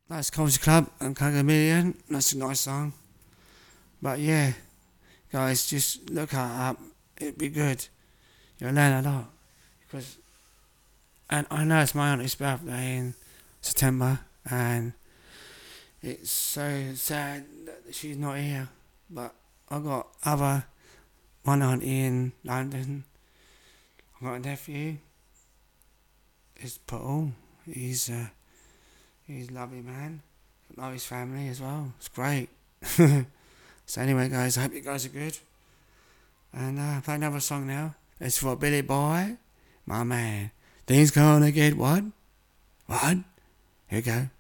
That's Culture Club and Cogamillion. That's a nice song. But yeah, guys, just look her up. It'd be good. You'll learn a lot. Because, and I know it's my auntie's birthday in September, and it's so sad that she's not here. But I got one auntie in London. I got a nephew. It's Paul. He's a lovely man. I love his family as well. It's great. So anyway, guys, I hope you guys are good. And play another song now. It's for Billy Boy, my man. Things gonna get what? What? Here we go.